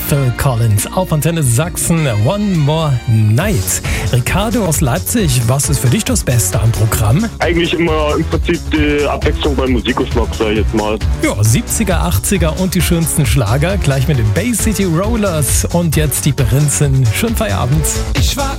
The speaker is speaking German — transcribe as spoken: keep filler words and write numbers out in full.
Phil Collins auf Antenne Sachsen, One More Night. Ricardo aus Leipzig, was ist für dich das Beste am Programm? Eigentlich immer im Prinzip die Abwechslung beim Musikgeschmack, sag ich jetzt mal. Ja, siebziger, achtziger und die schönsten Schlager, gleich mit den Bay City Rollers und jetzt die Prinzen. Schönen Feierabend. Ich war